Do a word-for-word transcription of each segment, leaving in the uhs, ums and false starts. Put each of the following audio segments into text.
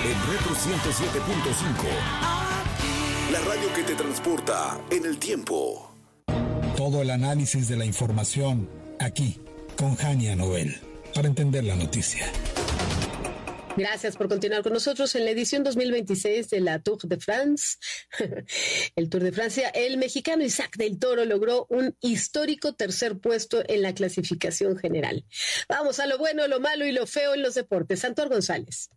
en Retro ciento siete punto cinco. La radio que te transporta en el tiempo. Todo el análisis de la información aquí con Jania Noel para entender la noticia. Gracias por continuar con nosotros en la edición dos mil veintiséis de la Tour de France. El Tour de Francia, el mexicano Isaac del Toro logró un histórico tercer puesto en la clasificación general. Vamos a lo bueno, lo malo y lo feo en los deportes. Santor González.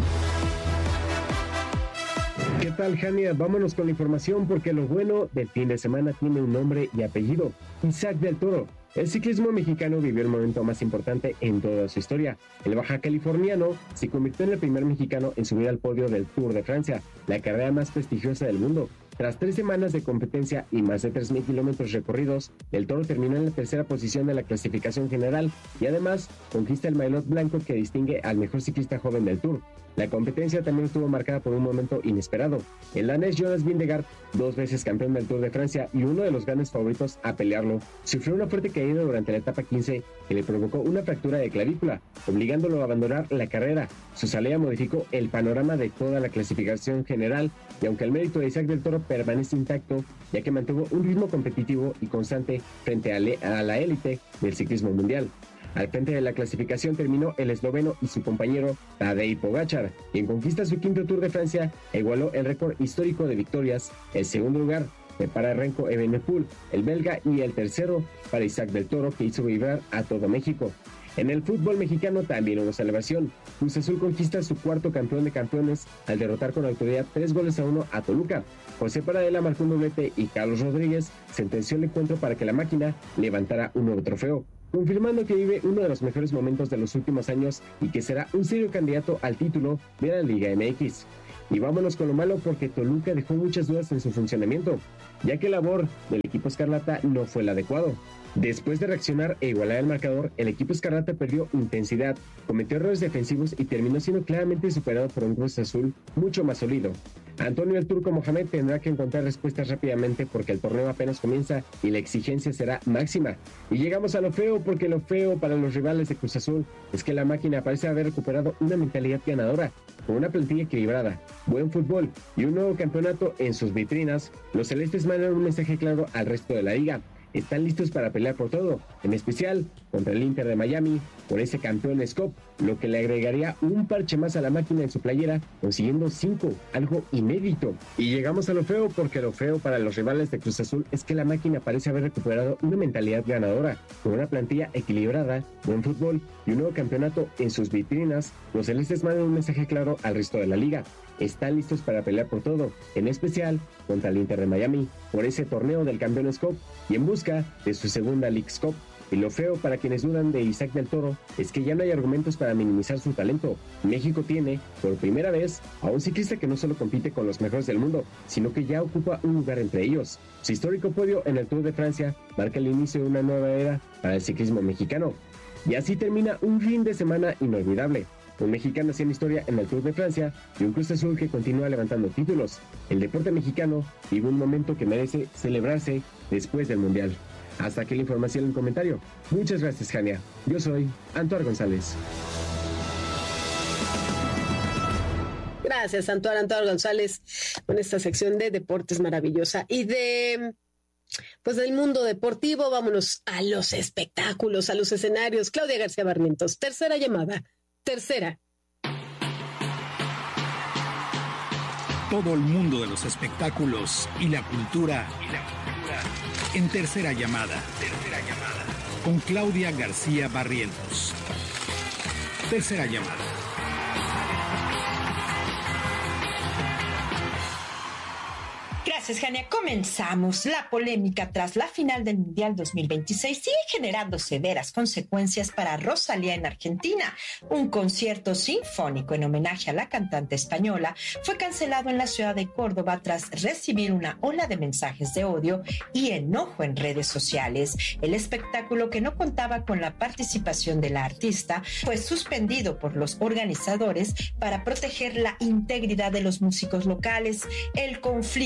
¿Qué tal, Jania? Vámonos con la información porque lo bueno del fin de semana tiene un nombre y apellido: Isaac del Toro. El ciclismo mexicano vivió el momento más importante en toda su historia. El baja californiano se convirtió en el primer mexicano en subir al podio del Tour de Francia, la carrera más prestigiosa del mundo. Tras tres semanas de competencia y más de tres mil kilómetros recorridos, el Toro terminó en la tercera posición de la clasificación general y además conquista el maillot blanco que distingue al mejor ciclista joven del Tour. La competencia también estuvo marcada por un momento inesperado. El danés Jonas Vingegaard, dos veces campeón del Tour de Francia y uno de los grandes favoritos a pelearlo, sufrió una fuerte caída durante la etapa quince que le provocó una fractura de clavícula, obligándolo a abandonar la carrera. Su salida modificó el panorama de toda la clasificación general y aunque el mérito de Isaac del Toro permanece intacto, ya que mantuvo un ritmo competitivo y constante frente a, le- a la élite del ciclismo mundial. Al frente de la clasificación terminó el esloveno y su compañero Tadej Pogačar, quien conquista su quinto Tour de Francia e igualó el récord histórico de victorias. El segundo lugar fue para Remco Evenepoel, el belga, y el tercero para Isaac del Toro, que hizo vibrar a todo México. En el fútbol mexicano también hubo celebración. Cruz Azul conquista su cuarto campeón de campeones al derrotar con autoridad tres goles a uno a Toluca. José Paradela marcó un doblete y Carlos Rodríguez sentenció el encuentro para que la máquina levantara un nuevo trofeo, confirmando que vive uno de los mejores momentos de los últimos años y que será un serio candidato al título de la Liga M X. Y vámonos con lo malo porque Toluca dejó muchas dudas en su funcionamiento, ya que la labor del equipo escarlata no fue el adecuado. Después de reaccionar e igualar el marcador, el equipo escarlata perdió intensidad, cometió errores defensivos y terminó siendo claramente superado por un Cruz Azul mucho más sólido. Antonio el Turco Mohamed tendrá que encontrar respuestas rápidamente porque el torneo apenas comienza y la exigencia será máxima. Y llegamos a lo feo porque lo feo para los rivales de Cruz Azul es que la máquina parece haber recuperado una mentalidad ganadora. Con una plantilla equilibrada, buen fútbol y un nuevo campeonato en sus vitrinas, los celestes mandan un mensaje claro al resto de la liga. Están listos para pelear por todo, en especial contra el Inter de Miami, por ese Campeones Cup, lo que le agregaría un parche más a la máquina en su playera, consiguiendo cinco, algo inédito. Y llegamos a lo feo porque lo feo para los rivales de Cruz Azul es que la máquina parece haber recuperado una mentalidad ganadora, con una plantilla equilibrada, buen fútbol y un nuevo campeonato en sus vitrinas. Los celestes mandan un mensaje claro al resto de la liga. Están listos para pelear por todo, en especial contra el Inter de Miami, por ese torneo del Campeones Cup y en busca de su segunda Leagues Cup. Y lo feo para quienes dudan de Isaac del Toro es que ya no hay argumentos para minimizar su talento. México tiene, por primera vez, a un ciclista que no solo compite con los mejores del mundo, sino que ya ocupa un lugar entre ellos. Su histórico podio en el Tour de Francia marca el inicio de una nueva era para el ciclismo mexicano. Y así termina un fin de semana inolvidable. Un mexicano haciendo historia en el Tour de Francia y un Cruz Azul que continúa levantando títulos. El deporte mexicano vive un momento que merece celebrarse después del Mundial. Hasta aquí la información en el comentario. Muchas gracias, Jania. Yo soy Antoine González. Gracias, Antoine, Antoine González, con esta sección de deportes maravillosa. Y de, pues del mundo deportivo, vámonos a los espectáculos, a los escenarios. Claudia García Barrientos, tercera llamada. Tercera. Todo el mundo de los espectáculos y la cultura, y la cultura en tercera llamada. Tercera llamada. Con Claudia García Barrientos. Tercera llamada. Gracias, Jania. Comenzamos. La polémica tras la final del Mundial dos mil veintiséis sigue generando severas consecuencias para Rosalía en Argentina. Un concierto sinfónico en homenaje a la cantante española fue cancelado en la ciudad de Córdoba tras recibir una ola de mensajes de odio y enojo en redes sociales. El espectáculo, que no contaba con la participación de la artista, fue suspendido por los organizadores para proteger la integridad de los músicos locales. El conflicto inició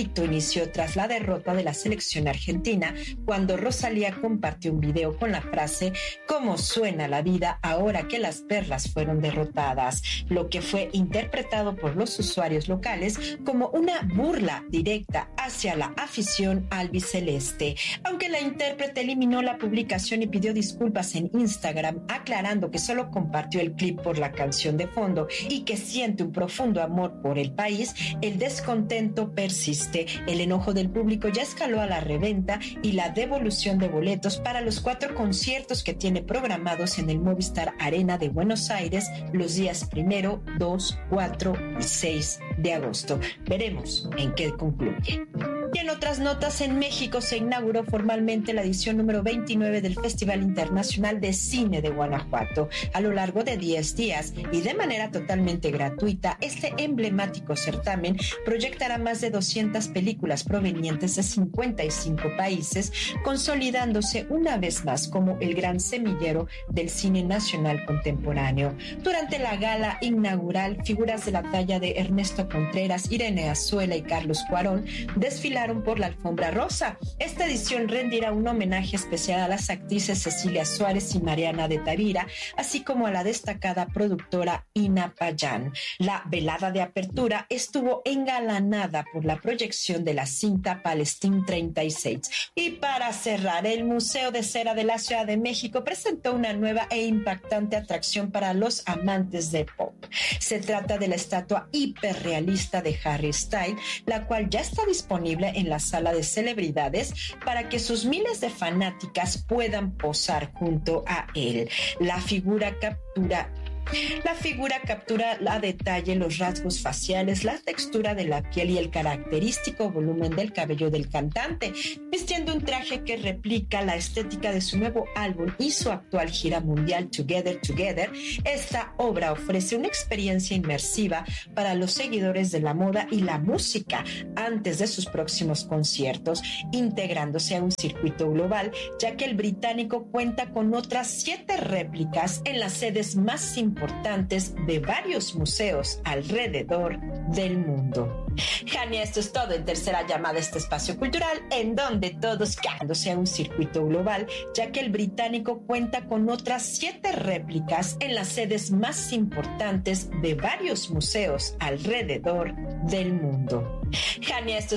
inició tras la derrota de la selección argentina, cuando Rosalía compartió un video con la frase "¿Cómo suena la vida ahora que las perlas fueron derrotadas?", lo que fue interpretado por los usuarios locales como una burla directa hacia la afición albiceleste. Aunque la intérprete eliminó la publicación y pidió disculpas en Instagram, aclarando que solo compartió el clip por la canción de fondo y que siente un profundo amor por el país, el descontento persiste. El enojo del público ya escaló a la reventa y la devolución de boletos para los cuatro conciertos que tiene programados en el Movistar Arena de Buenos Aires los días primero, dos, cuatro y seis de agosto. Veremos en qué concluye. Y en otras notas, en México se inauguró formalmente la edición número veintinueve del Festival Internacional de Cine de Guanajuato. A lo largo de diez días y de manera totalmente gratuita, este emblemático certamen proyectará más de doscientas películas provenientes de cincuenta y cinco países, consolidándose una vez más como el gran semillero del cine nacional contemporáneo. Durante la gala inaugural, figuras de la talla de Ernesto Contreras, Irene Azuela y Carlos Cuarón desfilaron por la alfombra rosa. Esta edición rendirá un homenaje especial a las actrices Cecilia Suárez y Mariana de Tavira, así como a la destacada productora Ina Payán. La velada de apertura estuvo engalanada por la proyección de la cinta Palestine treinta y seis. Y para cerrar, el Museo de Cera de la Ciudad de México presentó una nueva e impactante atracción para los amantes del pop. Se trata de la estatua hiperrealista de Harry Styles, la cual ya está disponible en la sala de celebridades para que sus miles de fanáticas puedan posar junto a él. La figura captura La figura captura a detalle los rasgos faciales, la textura de la piel y el característico volumen del cabello del cantante, vistiendo un traje que replica la estética de su nuevo álbum y su actual gira mundial Together Together. Esta obra ofrece una experiencia inmersiva para los seguidores de la moda y la música antes de sus próximos conciertos, integrándose a un circuito global, ya que el británico cuenta con otras siete réplicas en las sedes más importantes importantes de varios museos alrededor del mundo. Jania, esto es todo en Tercera Llamada, este espacio cultural en donde todos quedándose a un circuito global, ya que el británico cuenta con otras siete réplicas en las sedes más importantes de varios museos alrededor del mundo. Jania, esto es